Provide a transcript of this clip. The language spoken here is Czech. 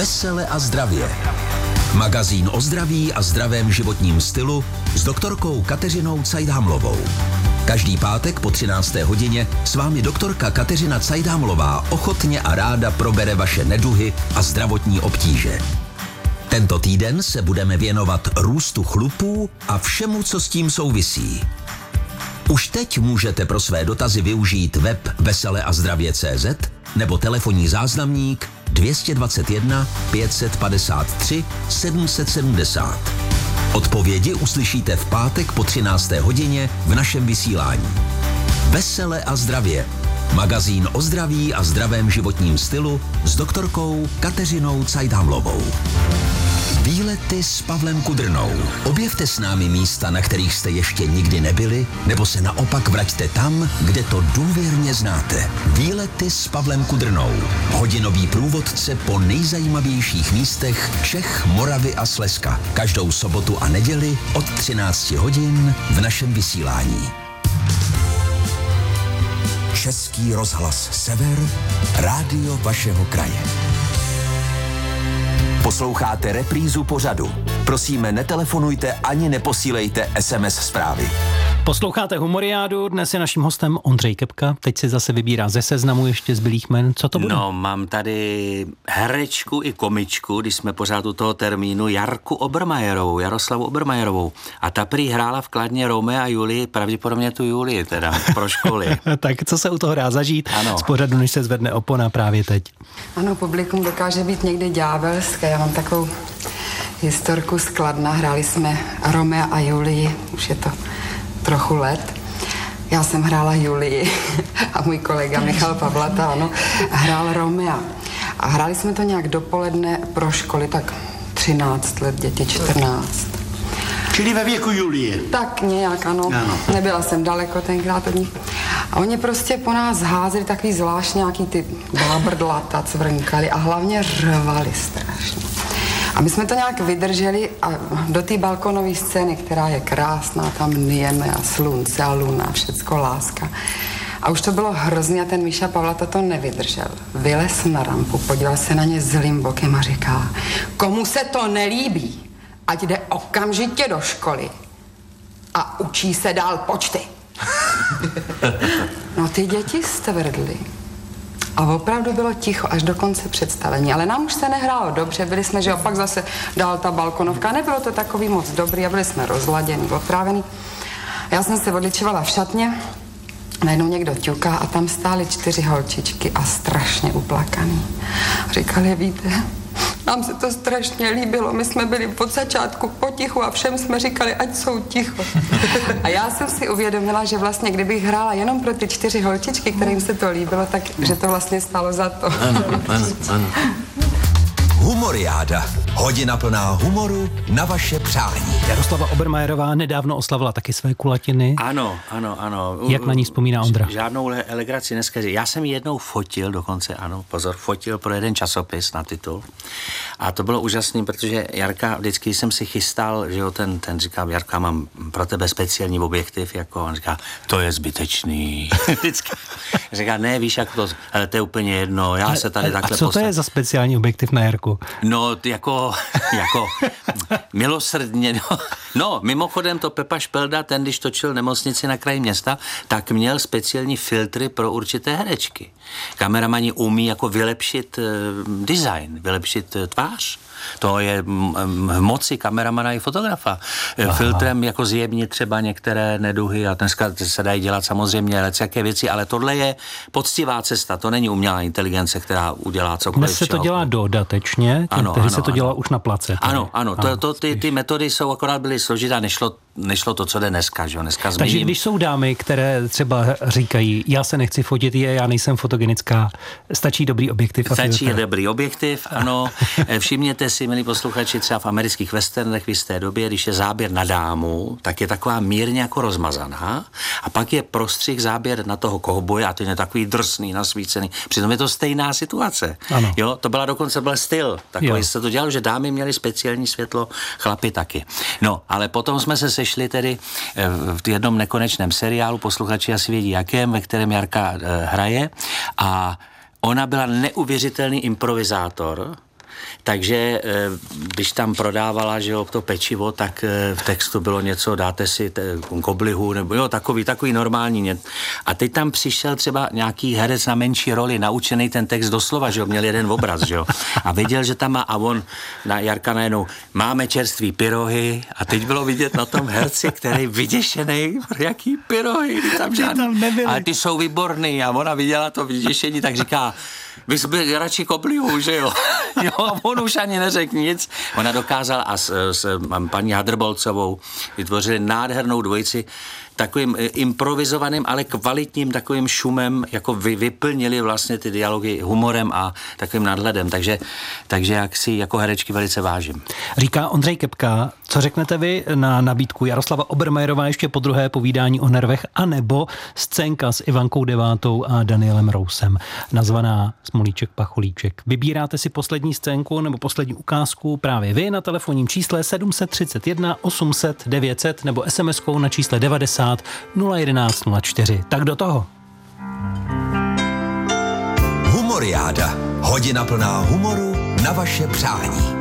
Vesele a zdravě. Magazín o zdraví a zdravém životním stylu s doktorkou Kateřinou Cajdhamlovou. Každý pátek po 13. hodině s vámi doktorka Kateřina Cajdhamlová ochotně a ráda probere vaše neduhy a zdravotní obtíže. Tento týden se budeme věnovat růstu chlupů a všemu, co s tím souvisí. Už teď můžete pro své dotazy využít web veseleazdravě.cz nebo telefonní záznamník 221 553 770. Odpovědi uslyšíte v pátek po 13. hodině v našem vysílání. Vesele a zdravě. Magazín o zdraví a zdravém životním stylu s doktorkou Kateřinou Cajdhamlovou. Výlety s Pavlem Kudrnou. Objevte s námi místa, na kterých jste ještě nikdy nebyli, nebo se naopak vraťte tam, kde to důvěrně znáte. Výlety s Pavlem Kudrnou. Hodinový průvodce po nejzajímavějších místech Čech, Moravy a Slezska. Každou sobotu a neděli od 13 hodin v našem vysílání. Český rozhlas Sever, rádio vašeho kraje. Posloucháte reprízu pořadu. Prosíme, netelefonujte ani neposílejte SMS zprávy. Posloucháte Humoriádu, dnes je naším hostem Ondřej Kepka. Teď si zase vybírá ze seznamu ještě zbylých jmen. Co to bude? No, mám tady herečku i komičku, když jsme pořád u toho termínu, Jaroslavu Obermajerovou. A ta prý hrála v Kladně Romea a Julii, pravděpodobně tu Julii teda, pro školy. Tak co se u toho dá zažít ano. Z pořadu, než se zvedne opona právě teď? Ano, publikum dokáže být někdy ďábelské. Já mám takovou historku z Kladna. Hráli jsme Romea a Julii, už je to trochu let. Já jsem hrála Julii a můj kolega Michal Pavlata, ano, hrál Romea. A hráli jsme to nějak dopoledne pro školy, tak 13 let, děti 14. Čili ve věku Julie. Tak nějak, ano. Nebyla jsem daleko tenkrát od nich. A oni prostě po nás házeli takový zvlášť nějaký ty bábrdlata, cvrnkali a hlavně řvali strašně. A my jsme to nějak vydrželi a do té balkonové scény, která je krásná, tam nijeme a slunce a luna, všecko láska. A už to bylo hrozně a ten Míša Pavlata to nevydržel. Vylez na rampu, podíval se na ně zlým bokem a říká, komu se to nelíbí, ať jde okamžitě do školy a učí se dál počty. No ty děti stvrdly. A opravdu bylo ticho až do konce představení, ale nám už se nehrálo dobře, byli jsme, že opak zase dál ta balkonovka, nebylo to takový moc dobrý a byli jsme rozladěni, otrávený. Já jsem se odličovala v šatně, najednou někdo ťuká a tam stály 4 holčičky a strašně uplakaný. Říkali, víte, nám se to strašně líbilo, my jsme byli od začátku potichu a všem jsme říkali, ať jsou ticho. A já jsem si uvědomila, že vlastně kdybych hrála jenom pro ty 4 holčičky, kterým se to líbilo, tak že to vlastně stálo za to. Ano. Humoriáda. Hodina plná humoru na vaše přání. Jaroslava Obermajerová nedávno oslavila taky své kulatiny. Ano. Jak na ní vzpomíná Ondra? Žádnou elegraci neskaží. Já jsem jednou fotil dokonce, fotil pro jeden časopis na titul. A to bylo úžasný, protože Jarka, vždycky jsem si chystal, že jo, ten říká, Jarka, mám pro tebe speciální objektiv, jako on říká, to je zbytečný. Vždycky říká, ne, víš, jak to, ale to je úplně jedno, já se tady takhle postavím. A co to je za speciální objektiv na Jarku? No, jako milosrdně, no, mimochodem to Pepa Špelda, ten, když točil Nemocnici na kraji města, tak měl speciální filtry pro určité herečky. Kameramani umí jako vylepšit design, vylepšit tvář. To je v moci kameramana i fotografa. Aha. Filtrem jako zjemnit třeba některé neduhy a dneska se dají dělat samozřejmě jaké věci, ale tohle je poctivá cesta, to není umělá inteligence, která udělá cokoliv. Dnes se to dělá dodatečně, tehdy se to dělá už na place. Ano, ty metody jsou akorát byly složité, nešlo to, co jde dneska, že jo, dneska změním. Takže když jsou dámy, které třeba říkají, já se nechci fotit, já nejsem fotogenická, stačí dobrý objektiv. Stačí dobrý objektiv, ano. Všimněte si, milí posluchači, třeba v amerických westernech v jisté době, když je záběr na dámu, tak je taková mírně jako rozmazaná a pak je prostřih záběr na toho kovboje a ten je takový drsný, nasvícený. Přitom je to stejná situace. Ano. Jo, to byla dokonce byl styl. Takový se to dělalo, že dámy měly speciální světlo, chlapi taky. No, ale potom jsme se sešli tedy v jednom nekonečném seriálu, posluchači asi vědí jakém, ve kterém Jarka hraje a ona byla neuvěřitelný improvizátor takže když tam prodávala, že jo, to pečivo, tak v textu bylo něco, dáte si koblihu, nebo jo, takový normální. A teď tam přišel třeba nějaký herec na menší roli, naučený ten text doslova, že jo, měl jeden obraz, že jo, a věděl, že tam má, a on na Jarka najednou, máme čerství pyrohy, a teď bylo vidět na tom herci, který vyděšený, jaký pyrohy, tam žádný, ale ty jsou výborný, a ona viděla to vyděšení, tak říká, vy jste radši koblihu, že jo? Jo, on už ani neřekl nic. Ona dokázala a s paní Hadrbolcovou vytvořili nádhernou dvojici, takovým improvizovaným, ale kvalitním takovým šumem, jako vyplnili vlastně ty dialogy humorem a takovým nadhledem, takže jak si jako herečky velice vážím. Říká Ondřej Kepka. Co řeknete vy na nabídku Jaroslava Obermajerová ještě po druhé povídání o nervech, anebo scénka s Ivankou Devátou a Danielem Rousem, nazvaná Smolíček Pacholíček? Vybíráte si poslední scénku nebo poslední ukázku právě vy na telefonním čísle 731 800 900 nebo SMS-kou na čísle 90 011 04. Tak do toho. Humoriáda. Hodina plná humoru na vaše přání.